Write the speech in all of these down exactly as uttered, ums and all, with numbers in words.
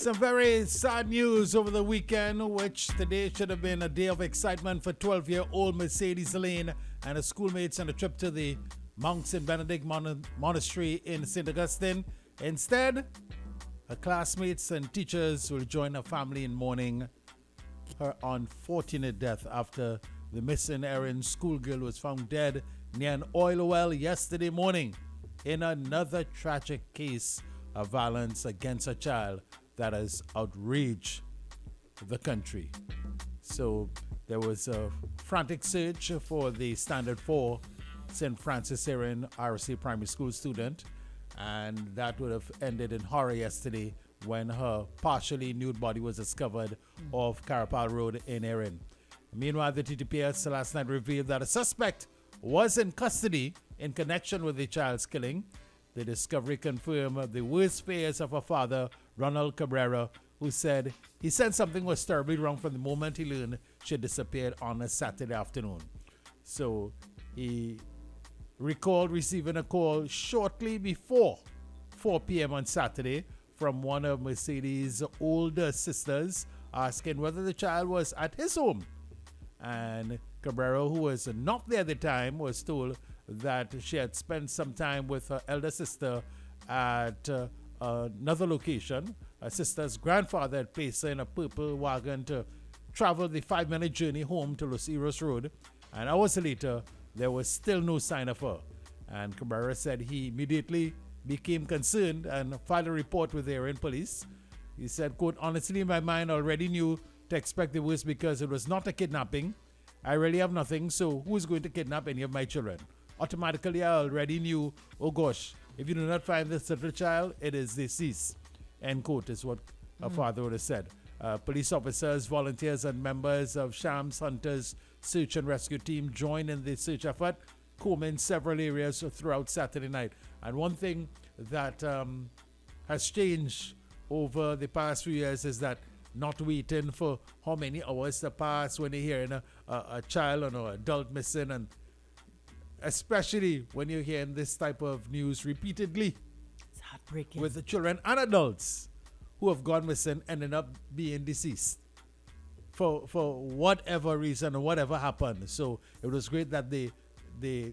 Some very sad news over the weekend, which today should have been a day of excitement for twelve-year-old Mercedes Lane and her schoolmates on a trip to the Mount Saint Benedict Mon- Monastery in Saint Augustine. Instead, her classmates and teachers will join her family in mourning her unfortunate death after the missing Erin schoolgirl was found dead near an oil well yesterday morning in another tragic case of violence against a child that has outraged the country. So there was a frantic search for the Standard four Saint Francis Erin R C primary school student, and that would have ended in horror yesterday when her partially nude body was discovered off Carapal Road in Erin. Meanwhile, the T T P S last night revealed that a suspect was in custody in connection with the child's killing. The discovery confirmed the worst fears of her father, Ronald Cabrera, who said he sensed something was terribly wrong from the moment he learned she had disappeared on a Saturday afternoon. So he recalled receiving a call shortly before four p.m. on Saturday from one of Mercedes' older sisters asking whether the child was at his home. And Cabrera, who was not there at the time, was told that she had spent some time with her elder sister at uh, another location. Her sister's grandfather had placed her in a purple wagon to travel the five-minute journey home to Los Eros Road. And hours later, there was still no sign of her. And Cabrera said he immediately became concerned and filed a report with the Erin police. He said, quote, honestly, my mind already knew to expect the worst because it was not a kidnapping. I really have nothing, so who is going to kidnap any of my children? Automatically, I already knew, oh gosh, if you do not find this little child, it is deceased. End quote is what her mm. father would have said. Uh, police officers, volunteers, and members of Shams Hunter's search and rescue team joined in the search effort, combing several areas throughout Saturday night. And one thing that um, has changed over the past few years is that not waiting for how many hours to pass when you're hearing a, a, a child or an adult missing, and especially when you're hearing this type of news repeatedly. It's heartbreaking. With the children and adults who have gone missing ending up being deceased for for whatever reason or whatever happened. So it was great that they they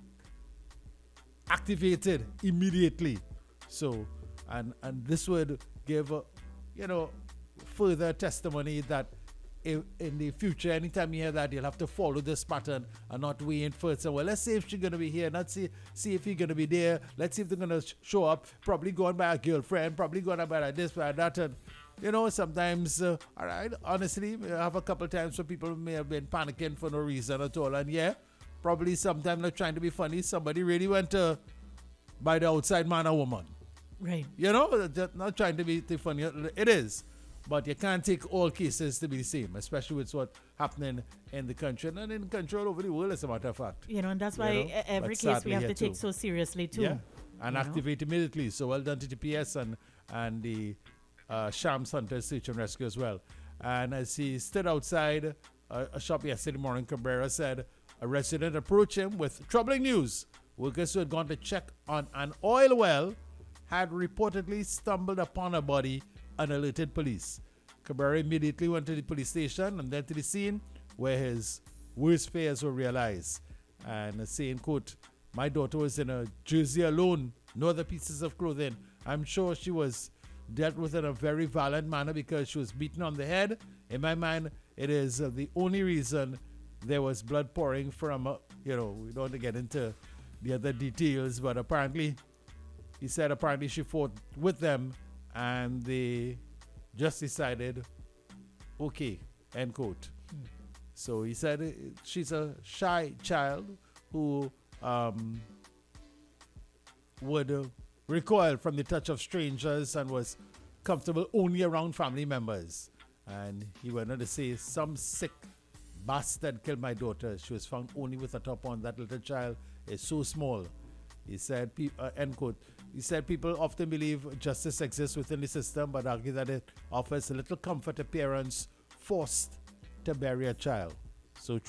activated immediately. So and and this would give a, you know, further testimony that if in the future, anytime you hear that, you'll have to follow this pattern and not wait for it. So, well, let's see if she's going to be here. Let's see, see if he's going to be there. Let's see if they're going to sh- show up. Probably going by a girlfriend. Probably going by this, by that. And, you know, sometimes, uh, all right, honestly, I have a couple times where people may have been panicking for no reason at all. And, yeah, probably sometimes not trying to be funny. Somebody really went to by the outside man or woman. Right. You know, just not trying to be too funny. It is. But you can't take all cases to be the same, especially with what's happening in the country and in the country all over the world, as a matter of fact. You know, and that's why you know? every But case we have to too. take so seriously too. Yeah, and you activate know? immediately. So well done to T P S and, and the uh, Shams Hunter Search and Rescue as well. And as he stood outside a, a shop yesterday morning, Cabrera said a resident approached him with troubling news. Workers who had gone to check on an oil well had reportedly stumbled upon a body and alerted police. Cabrera immediately went to the police station and then to the scene where his worst fears were realized. And saying, quote, my daughter was in a jersey alone, no other pieces of clothing. I'm sure she was dealt with in a very violent manner because she was beaten on the head. In my mind, it is uh, the only reason there was blood pouring from, uh, you know, we don't want to get into the other details, but apparently, he said apparently she fought with them and they just decided, okay, end quote. Hmm. So he said uh, she's a shy child who um, would uh, recoil from the touch of strangers and was comfortable only around family members. And he went on to say, some sick bastard killed my daughter. She was found only with a top on. That little child is so small. He said, pe- uh, end quote. He said people often believe justice exists within the system, but argue that it offers a little comfort to parents forced to bury a child. So